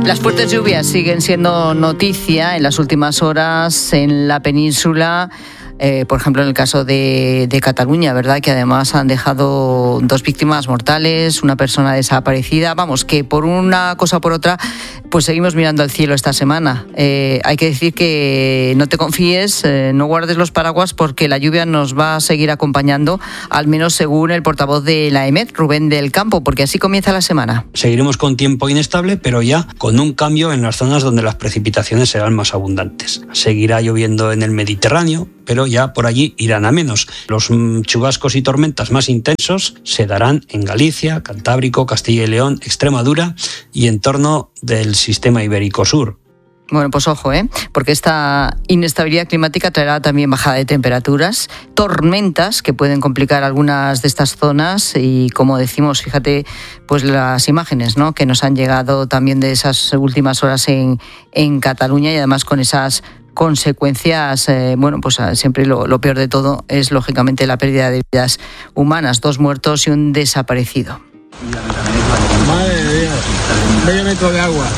Las fuertes lluvias siguen siendo noticia en las últimas horas en la península. Por ejemplo, en el caso de Cataluña, ¿verdad? Que además han dejado 2 víctimas mortales, una persona desaparecida. Vamos, que por una cosa o por otra, pues seguimos mirando al cielo esta semana. Hay que decir que no te confíes, no guardes los paraguas, porque la lluvia nos va a seguir acompañando, al menos según el portavoz de la EMET, Rubén del Campo, porque así comienza la semana. Seguiremos con tiempo inestable, pero ya con un cambio en las zonas donde las precipitaciones serán más abundantes. Seguirá lloviendo en el Mediterráneo, pero ya por allí irán a menos. Los chubascos y tormentas más intensos se darán en Galicia, Cantábrico, Castilla y León, Extremadura y en torno del sistema ibérico sur. Bueno, pues ojo, porque esta inestabilidad climática traerá también bajada de temperaturas, tormentas que pueden complicar algunas de estas zonas y, como decimos, fíjate, pues las imágenes, ¿no?, que nos han llegado también de esas últimas horas en Cataluña, y además con esas consecuencias, pues siempre lo peor de todo es lógicamente la pérdida de vidas humanas, 2 muertos y un desaparecido. Madre de Dios, medio metro de agua.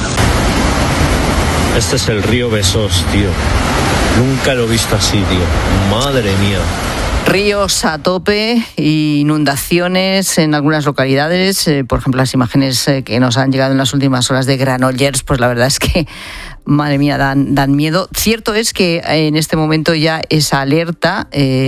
Este es el río Besós, tío. Nunca lo he visto así, tío. Madre mía. Ríos a tope, inundaciones en algunas localidades. Por ejemplo, las imágenes que nos han llegado en las últimas horas de Granollers, pues la verdad es que, madre mía, dan miedo. Cierto es que en este momento ya esa alerta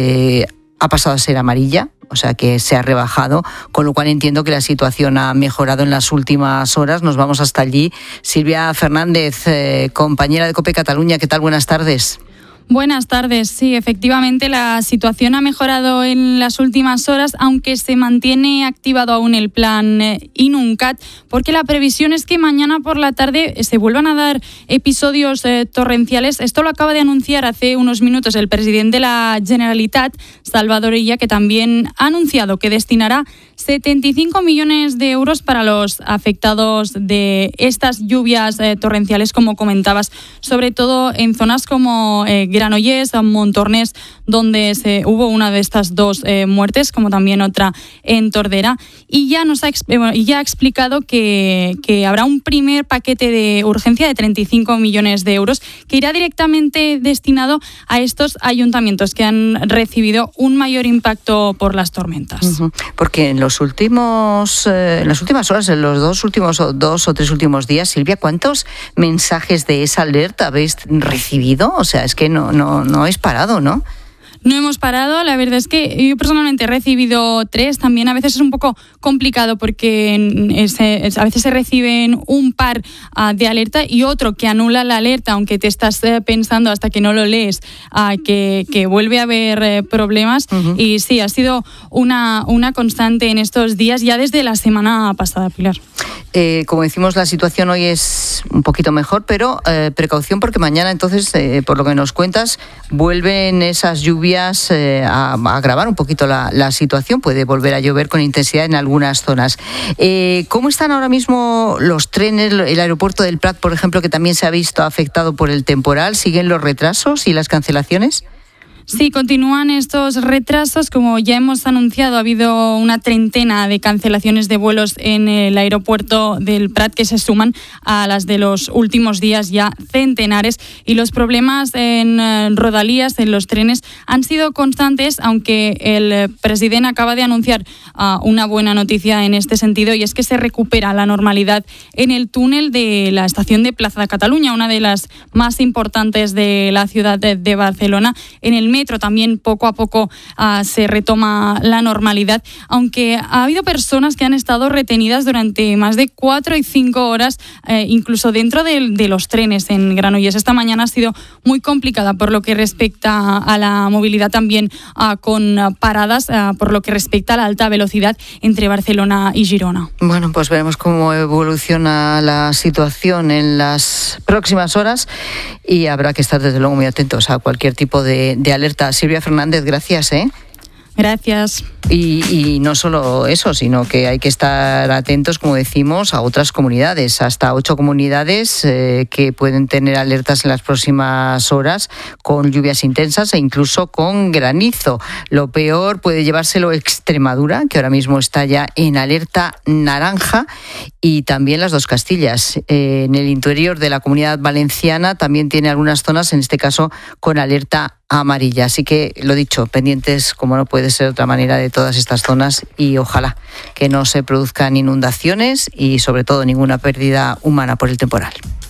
ha pasado a ser amarilla, o sea que se ha rebajado, con lo cual entiendo que la situación ha mejorado en las últimas horas. Nos vamos hasta allí. Silvia Fernández, compañera de COPE Cataluña, ¿qué tal? Buenas tardes. Buenas tardes. Sí, efectivamente la situación ha mejorado en las últimas horas, aunque se mantiene activado aún el plan Inuncat, porque la previsión es que mañana por la tarde se vuelvan a dar episodios torrenciales. Esto lo acaba de anunciar hace unos minutos el presidente de la Generalitat, Salvador Illa, que también ha anunciado que destinará 75 millones de euros para los afectados de estas lluvias torrenciales, como comentabas, sobre todo en zonas como Granollers, Montornès, donde hubo una de estas 2 muertes, como también otra en Tordera. Y ya ha explicado que habrá un primer paquete de urgencia de 35 millones de euros que irá directamente destinado a estos ayuntamientos que han recibido un mayor impacto por las tormentas. Porque en las últimas horas, en los 2 o 3 últimos días, Silvia, ¿cuántos mensajes de esa alerta habéis recibido? O sea, es que no habéis parado, ¿no? No hemos parado, la verdad es que yo personalmente he recibido 3, también a veces es un poco complicado porque a veces se reciben un par de alerta y otro que anula la alerta, aunque te estás pensando hasta que no lo lees que vuelve a haber problemas. Y sí, ha sido una constante en estos días, ya desde la semana pasada, Pilar. Como decimos, la situación hoy es un poquito mejor, pero precaución porque mañana, entonces, por lo que nos cuentas, vuelven esas lluvias a agravar un poquito la situación. Puede volver a llover con intensidad en algunas zonas. ¿Cómo están ahora mismo los trenes, el aeropuerto del Prat, por ejemplo, que también se ha visto afectado por el temporal? ¿Siguen los retrasos y las cancelaciones? Sí, continúan estos retrasos. Como ya hemos anunciado, ha habido una treintena de cancelaciones de vuelos en el aeropuerto del Prat que se suman a las de los últimos días, ya centenares. Y los problemas en Rodalies, en los trenes, han sido constantes, aunque el presidente acaba de anunciar una buena noticia en este sentido, y es que se recupera la normalidad en el túnel de la estación de Plaza de Cataluña, una de las más importantes de la ciudad de Barcelona. En el metro también poco a poco se retoma la normalidad, aunque ha habido personas que han estado retenidas durante más de 4 y 5 horas, incluso dentro de los trenes en Granollers. Esta mañana ha sido muy complicada por lo que respecta a la movilidad, también con paradas por lo que respecta a la alta velocidad entre Barcelona y Girona. Bueno, pues veremos cómo evoluciona la situación en las próximas horas y habrá que estar desde luego muy atentos a cualquier tipo de alerta. Silvia Fernández, gracias. Gracias. Y no solo eso, sino que hay que estar atentos, como decimos, a otras comunidades. Hasta 8 comunidades que pueden tener alertas en las próximas horas con lluvias intensas e incluso con granizo. Lo peor puede llevárselo Extremadura, que ahora mismo está ya en alerta naranja, y también las 2 Castillas. En el interior de la Comunidad Valenciana también tiene algunas zonas, en este caso, con alerta amarilla. Así que, lo dicho, pendientes, como no puede ser de otra manera, de todas estas zonas, y ojalá que no se produzcan inundaciones y, sobre todo, ninguna pérdida humana por el temporal.